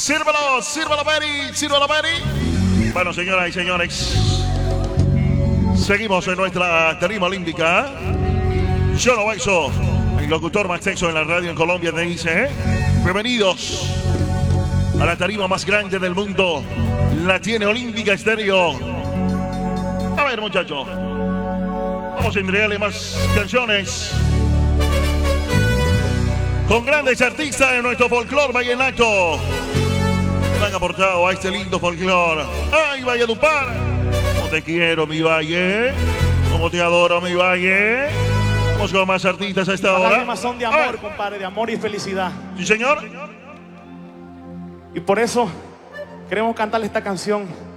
Sírvalo, sírvalo, Peri, sírvalo, Peri. Bueno, señoras y señores, seguimos en nuestra tarima olímpica. Yo lo beso. El locutor más sexo en la radio en Colombia te dice, bienvenidos a la tarima más grande del mundo. La tiene Olímpica Estéreo. A ver, muchachos, vamos a entregarle más canciones con grandes artistas de nuestro folclor vallenato. Han aportado a este lindo folclor. ¡Ay, Valledupar! Como te quiero, mi valle. Como te adoro, mi valle. Vamos con más artistas a esta hora. Las lágrimas son de amor, compadre, de amor y felicidad. Sí, señor. Y por eso queremos cantarle esta canción